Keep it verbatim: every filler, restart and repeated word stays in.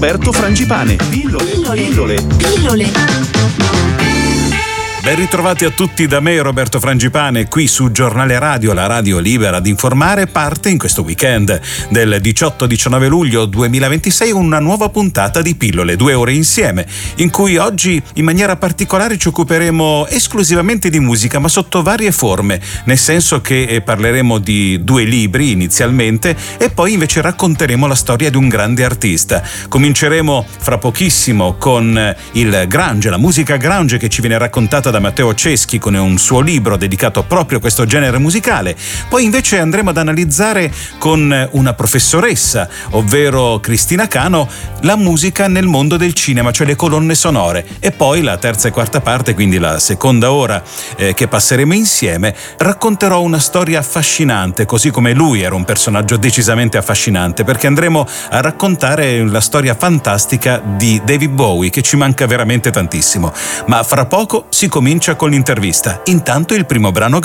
Roberto Frangipane. Pillole, pillole, Pillole. Ben ritrovati a tutti da me, Roberto Frangipane, qui su Giornale Radio, la radio libera di informare. Parte in questo weekend del diciotto diciannove luglio duemilaventisei una nuova puntata di Pillole, due ore insieme, in cui oggi in maniera particolare ci occuperemo esclusivamente di musica, ma sotto varie forme, nel senso che parleremo di due libri inizialmente e poi invece racconteremo la storia di un grande artista. Cominceremo fra pochissimo con il grunge, la musica grunge che ci viene raccontata da Matteo Ceschi con un suo libro dedicato proprio a questo genere musicale. Poi invece andremo ad analizzare con una professoressa, ovvero Cristina Cano, la musica nel mondo del cinema, cioè le colonne sonore. E poi la terza e quarta parte, quindi la seconda ora eh, che passeremo insieme, racconterò una storia affascinante, così come lui era un personaggio decisamente affascinante, perché andremo a raccontare la storia fantastica di David Bowie, che ci manca veramente tantissimo. Ma fra poco si comincia con l'intervista. Intanto il primo brano